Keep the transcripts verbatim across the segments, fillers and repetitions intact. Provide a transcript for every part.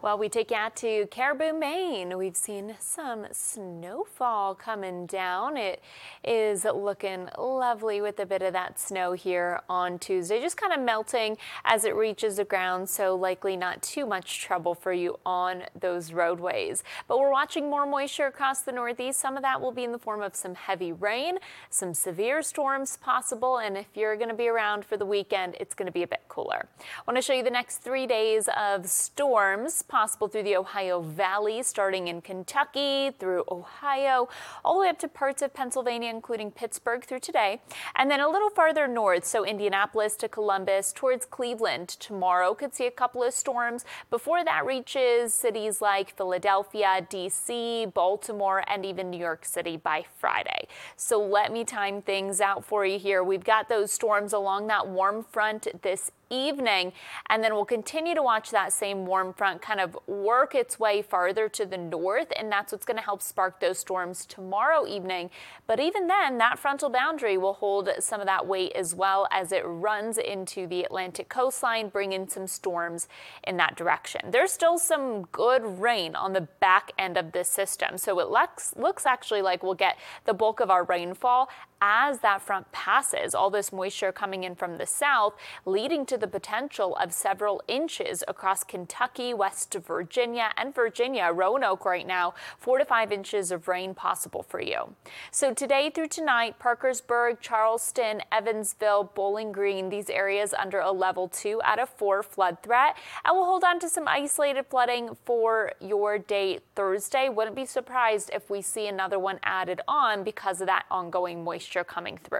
Well, we take you out to Caribou, Maine. We've seen some snowfall coming down. It is looking lovely with a bit of that snow here on Tuesday, just kind of melting as it reaches the ground, so likely not too much trouble for you on those roadways. But we're watching more moisture across the Northeast. Some of that will be in the form of some heavy rain, some severe storms possible, and if you're going to be around for the weekend, it's going to be a bit cooler. I want to show you the next three days of storms possible through the Ohio Valley, starting in Kentucky through Ohio, all the way up to parts of Pennsylvania, including Pittsburgh through today, and then a little farther north, so Indianapolis to Columbus towards Cleveland. Tomorrow could see a couple of storms before that reaches cities like Philadelphia, D C, Baltimore, and even New York City by Friday. So let me time things out for you here. We've got those storms along that warm front this evening, and then we'll continue to watch that same warm front kind of work its way farther to the north, and that's what's going to help spark those storms tomorrow evening. But even then, that frontal boundary will hold some of that weight as well as it runs into the Atlantic coastline, bringing some storms in that direction. There's still some good rain on the back end of this system, so it looks, looks actually like we'll get the bulk of our rainfall as that front passes. All this moisture coming in from the south, leading to the potential of several inches across Kentucky, west to Virginia, and Virginia, Roanoke right now, four to five inches of rain possible for you. So today through tonight, Parkersburg, Charleston, Evansville, Bowling Green, these areas under a level two out of four flood threat, and we'll hold on to some isolated flooding for your day Thursday. Wouldn't be surprised if we see another one added on because of that ongoing moisture coming through.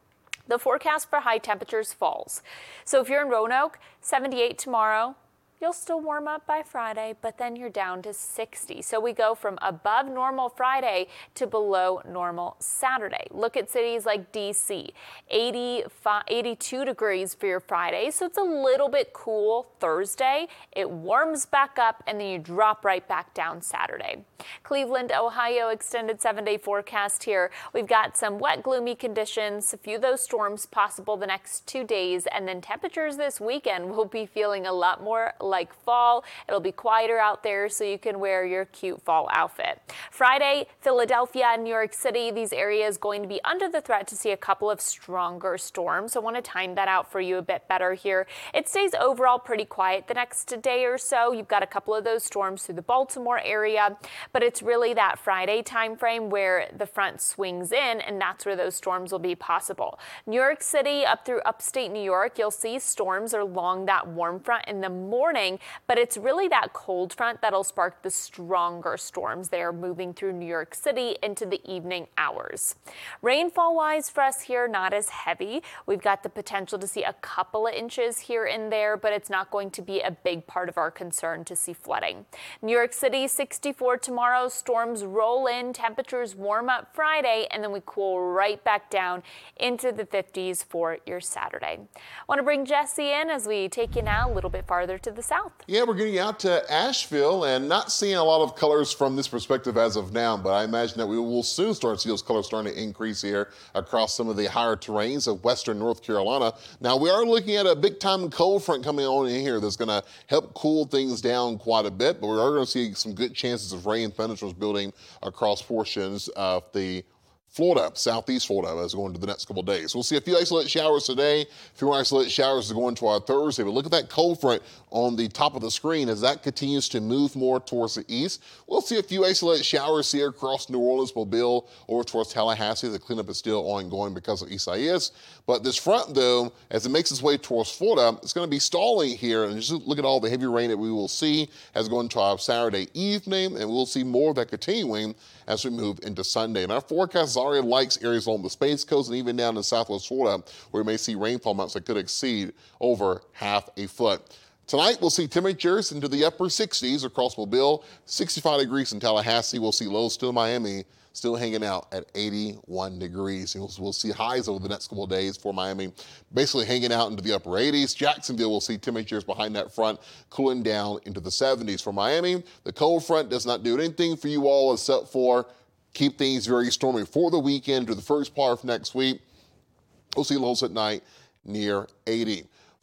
The forecast for high temperatures falls. So if you're in Roanoke, seventy-eight tomorrow. You'll still warm up by Friday, but then you're down to sixty. So we go from above normal Friday to below normal Saturday. Look at cities like D C, eighty-five, eighty-two degrees for your Friday. So it's a little bit cool Thursday. It warms back up and then you drop right back down Saturday. Cleveland, Ohio, extended seven day forecast here. We've got some wet, gloomy conditions, a few of those storms possible the next two days, and then temperatures this weekend will be feeling a lot more like fall. It'll be quieter out there, so you can wear your cute fall outfit. Friday, Philadelphia and New York City, these areas going to be under the threat to see a couple of stronger storms. I want to time that out for you a bit better here. It stays overall pretty quiet the next day or so. You've got a couple of those storms through the Baltimore area, but it's really that Friday time frame where the front swings in, and that's where those storms will be possible. New York City up through upstate New York, you'll see storms along that warm front in the morning, but it's really that cold front that'll spark the stronger storms. They are moving through New York City into the evening hours. Rainfall wise for us here, not as heavy. We've got the potential to see a couple of inches here and there, but it's not going to be a big part of our concern to see flooding. New York City, sixty-four tomorrow. Storms roll in, temperatures warm up Friday, and then we cool right back down into the fifties for your Saturday. I want to bring Jesse in as we take you now a little bit farther to the south. Yeah, we're getting out to Asheville and not seeing a lot of colors from this perspective as of now, but I imagine that we will soon start to see those colors starting to increase here across some of the higher terrains of western North Carolina. Now, we are looking at a big time cold front coming on in here that's going to help cool things down quite a bit, but we are going to see some good chances of rain thunderstorms building across portions of the Florida, southeast Florida, as we go into the next couple of days. We'll see a few isolated showers today, a few more isolated showers to go into our Thursday. But look at that cold front on the top of the screen as that continues to move more towards the east. We'll see a few isolated showers here across New Orleans, Mobile, over towards Tallahassee. The cleanup is still ongoing because of Isaias. But this front, though, as it makes its way towards Florida, it's going to be stalling here. And just look at all the heavy rain that we will see as we go into our Saturday evening, and we'll see more of that continuing as we move into Sunday. And our forecast already likes areas along the Space Coast and even down in southwest Florida, where we may see rainfall amounts that could exceed over half a foot. Tonight, we'll see temperatures into the upper sixties across Mobile, sixty-five degrees in Tallahassee. We'll see lows still in Miami, still hanging out at eighty-one degrees. We'll, we'll see highs over the next couple of days for Miami, basically hanging out into the upper eighties. Jacksonville will see temperatures behind that front cooling down into the seventies. For Miami, the cold front does not do anything for you all except for keep things very stormy for the weekend to the first part of next week. We'll see lows at night near eighty.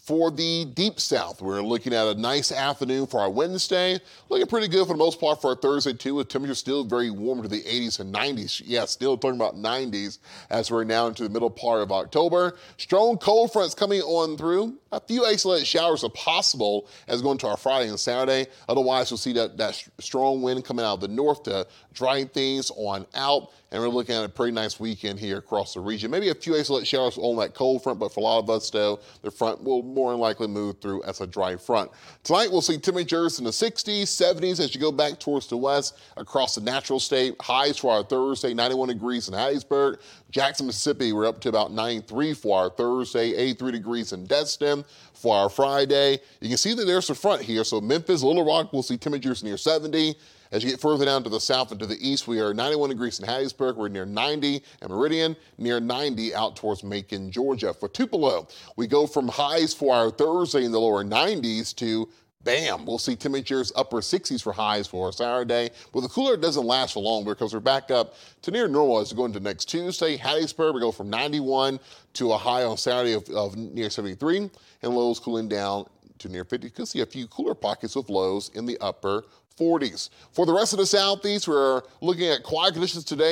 For the deep south, we're looking at a nice afternoon for our Wednesday. Looking pretty good for the most part for our Thursday too, with temperatures still very warm to the eighties and nineties. Yeah, still talking about nineties as we're now into the middle part of October. Strong cold fronts coming on through. A few isolated showers are possible as going to our Friday and Saturday. Otherwise, you'll see that, that strong wind coming out of the north to dry things on out. And we're looking at a pretty nice weekend here across the region. Maybe a few isolated showers on that cold front, but for a lot of us, though, the front will more than likely move through as a dry front. Tonight, we'll see temperatures in the sixties, seventies as you go back towards the west across the natural state. Highs for our Thursday, ninety-one degrees in Hattiesburg. Jackson, Mississippi, we're up to about ninety-three for our Thursday, eighty-three degrees in Destin. For our Friday, you can see that there's a front here. So Memphis, Little Rock, we'll see temperatures near seventy. As you get further down to the south and to the east, we are ninety-one degrees in Hattiesburg. We're near ninety, and Meridian near ninety out towards Macon, Georgia. For Tupelo, we go from highs for our Thursday in the lower nineties to bam, we'll see temperatures upper sixties for highs for Saturday. Well, the cooler doesn't last for long because we're back up to near normal as we go into next Tuesday. Hattiesburg, we go from ninety-one to a high on Saturday of, of near seventy-three, and lows cooling down to near fifty. You could see a few cooler pockets with lows in the upper forties. For the rest of the southeast, we're looking at quiet conditions today.